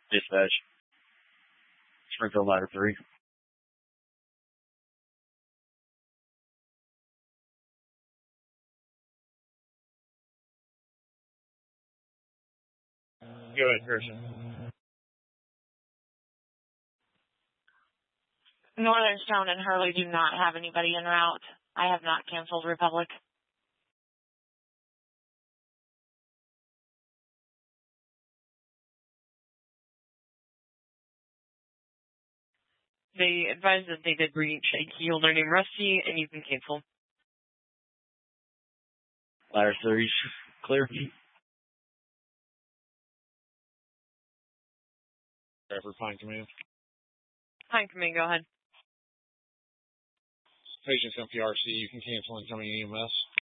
Dispatch. Springfield Ladder 3. Go ahead, Christian. Northern Stone and Hurley do not have anybody en route. I have not canceled Republic. They advised that they did reach a key holder named Rusty, and you can cancel. Ladder 3, clear. For Pine Command. Pine Command, go ahead. Patients MPRC, you can cancel incoming EMS.